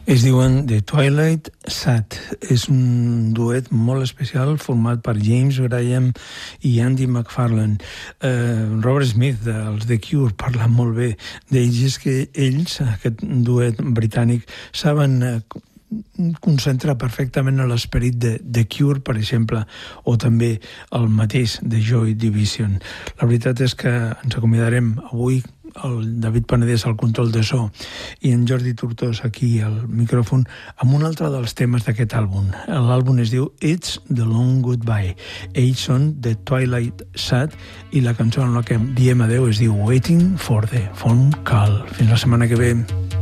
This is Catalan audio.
Es diuen The Twilight Sad. És un duet molt especial format per James Graham i Andy McFarlane. Robert Smith, dels The Cure, parla molt bé d'ells. És que ells, aquest duet britànic, saben concentra perfectament l'esperit de The Cure, per exemple, o també el mateix de Joy Division. La veritat és que ens acomiadarem avui, el David Panadés al control de so i en Jordi Tortós aquí al micròfon, amb un altre dels temes d'aquest àlbum. L'àlbum es diu It's the Long Goodbye. Ells són The Twilight Sad i la cançó en la que diem adeu es diu Waiting for the Phone Call. Fins la setmana que ve.